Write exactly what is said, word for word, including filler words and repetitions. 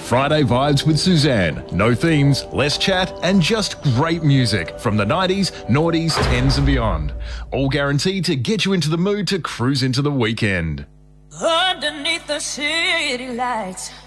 Friday Vibes with Suzanne. No themes, less chat, and just great music from the nineties, noughties, tens and beyond. All guaranteed to get you into the mood to cruise into the weekend. Underneath the city lights,